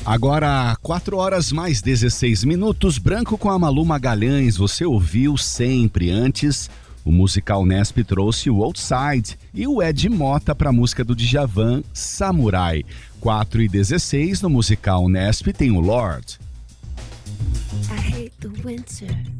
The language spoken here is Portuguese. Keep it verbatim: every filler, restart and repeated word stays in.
Agora, quatro horas mais dezesseis minutos, Branco com a Malu Magalhães, você ouviu sempre antes. O musical Nesp trouxe o Outside e o Ed Mota para a música do Djavan, Samurai. quatro e dezesseis, no musical Nesp tem o Lorde. I hate the winter.